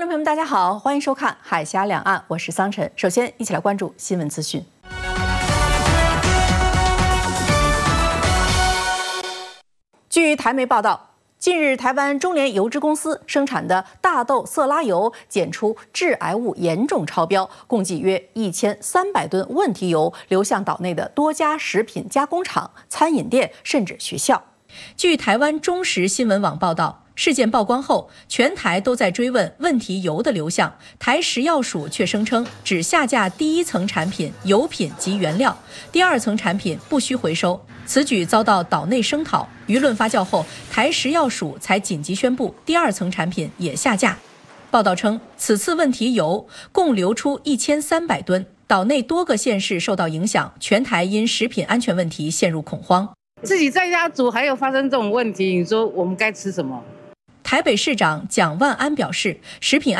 众朋友们，大家好，欢迎收看《海峡两岸》，我是桑晨。首先，一起来关注新闻资讯。据台媒报道，近日台湾中联油脂公司生产的大豆色拉油检出致癌物严重超标，共计约1300吨问题油流向岛内的多家食品加工厂、餐饮店，甚至学校。据台湾中时新闻网报道，事件曝光后，全台都在追问问题油的流向，台食药署却声称只下架第一层产品油品及原料，第二层产品不需回收。此举遭到岛内声讨，舆论发酵后，台食药署才紧急宣布第二层产品也下架。报道称，此次问题油共流出1300吨，岛内多个县市受到影响，全台因食品安全问题陷入恐慌。 自己在家煮还有发生这种问题，你说我们该吃什么？ 台北市长蒋万安表示，食品